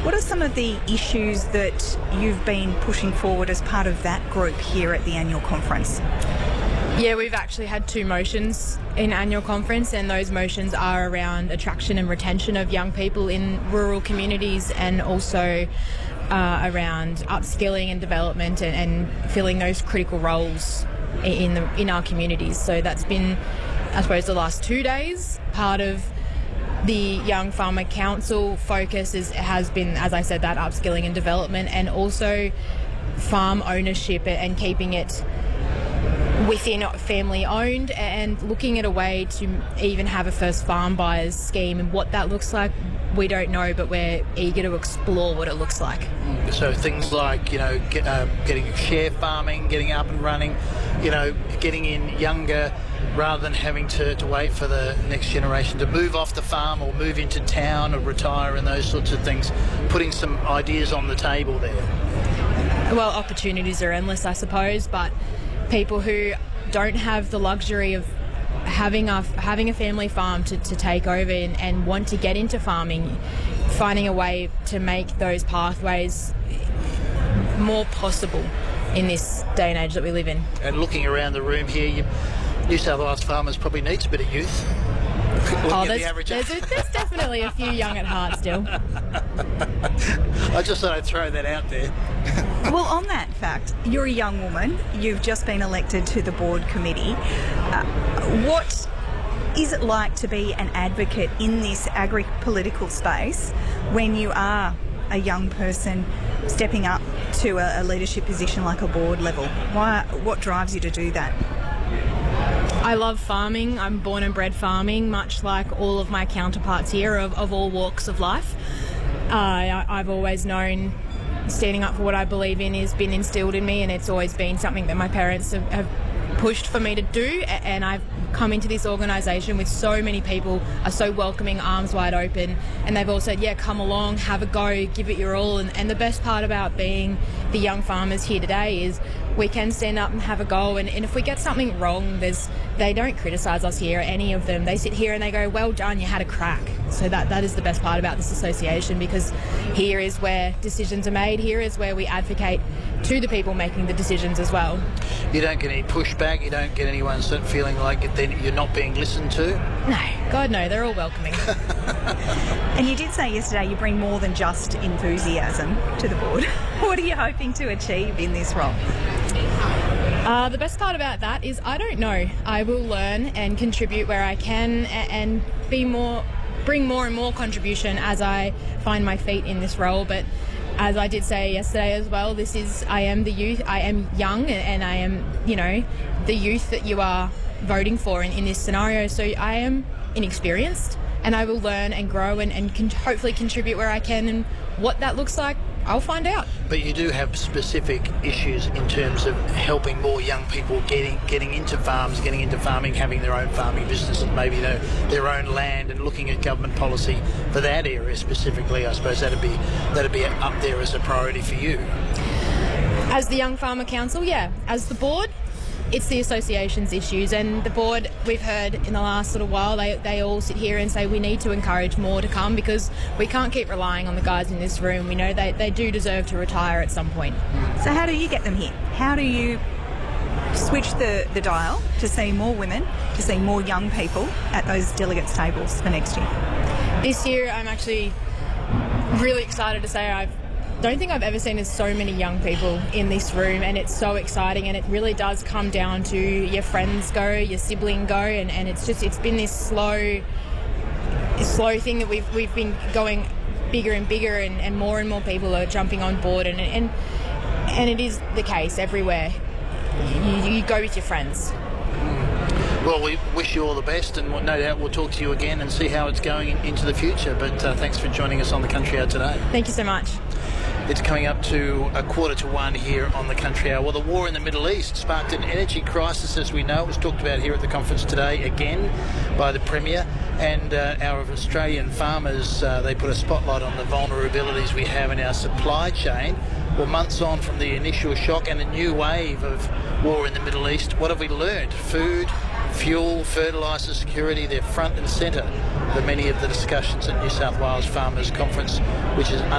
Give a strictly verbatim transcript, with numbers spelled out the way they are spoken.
What are some of the issues that you've been pushing forward as part of that group here at the annual conference? Yeah, we've actually had two motions in annual conference, and those motions are around attraction and retention of young people in rural communities, and also uh, around upskilling and development and, and filling those critical roles in the in our communities. So that's been, I suppose, the last two days. Part of the Young Farmer Council focus is, has been, as I said, that upskilling and development, and also farm ownership and keeping it within family owned, and looking at a way to even have a first farm buyers scheme. And what that looks like, we don't know, but we're eager to explore what it looks like. So things like, you know, get, um, getting share farming, getting up and running, you know, getting in younger rather than having to, to wait for the next generation to move off the farm or move into town or retire, and those sorts of things, putting some ideas on the table there. Well, opportunities are endless, I suppose, but people who don't have the luxury of having a, having a family farm to, to take over and, and want to get into farming, finding a way to make those pathways more possible in this day and age that we live in. And looking around the room here, you, New South Wales farmers probably needs a bit of youth. Oh, there's, the there's, a, there's definitely a few young at heart still. I just thought I'd throw that out there. Well, on that fact, you're a young woman. You've just been elected to the board committee. Uh, what is it like to be an advocate in this agri-political space when you are a young person stepping up to a, a leadership position like a board level? Why? What drives you to do that? I love farming. I'm born and bred farming, much like all of my counterparts here of, of all walks of life. Uh, I, I've always known standing up for what I believe in has been instilled in me, and it's always been something that my parents have, have pushed for me to do, and I've come into this organisation with so many people are so welcoming, arms wide open, and they've all said, yeah, come along, have a go, give it your all. And, and the best part about being the young farmers here today is we can stand up and have a go, and, and if we get something wrong, there's they don't criticise us here, any of them. They sit here and they go, well done, you had a crack. So that that is the best part about this association, because here is where decisions are made, here is where we advocate to the people making the decisions as well. You don't get any pushback, you don't get anyone sort of feeling like then you're not being listened to? No, God no, they're all welcoming. And you did say yesterday you bring more than just enthusiasm to the board. What are you hoping to achieve in this role? Uh, the best part about that is I don't know. I will learn and contribute where I can, and be more, bring more and more contribution as I find my feet in this role. But as I did say yesterday as well, this is, I am the youth, I am young, and I am, you know, the youth that you are voting for in, in this scenario. So I am inexperienced, and I will learn and grow and, and can hopefully contribute where I can, and what that looks like, I'll find out. But you do have specific issues in terms of helping more young people getting getting into farms, getting into farming, having their own farming businesses, maybe their, their own land, and looking at government policy for that area specifically. I suppose that'd be that'd be up there as a priority for you. As the Young Farmer Council, yeah. As the board, it's the association's issues, and the board, we've heard in the last little while, they, they all sit here and say we need to encourage more to come, because we can't keep relying on the guys in this room. We know they, they do deserve to retire at some point. So how do you get them here? How do you switch the, the dial to see more women, to see more young people at those delegates' tables for next year? This year I'm actually really excited to say I've don't think I've ever seen so many young people in this room, and it's so exciting, and it really does come down to your friends go, your sibling go, and, and it's just it's been this slow slow thing that we've we've been going bigger and bigger, and, and more and more people are jumping on board, and and and it is the case everywhere. You, you go with your friends. Well, we wish you all the best, and no doubt we'll talk to you again and see how it's going in, into the future. But uh, thanks for joining us on the Country Hour today. Thank you so much. It's coming up to a quarter to one here on the Country Hour. Well, the war in the Middle East sparked an energy crisis, as we know. It was talked about here at the conference today again by the Premier. And uh, our Australian farmers, uh, they put a spotlight on the vulnerabilities we have in our supply chain. Well, months on from the initial shock and a new wave of war in the Middle East, what have we learned? Food, fuel, fertiliser security, they're front and centre for many of the discussions at New South Wales Farmers Conference, which is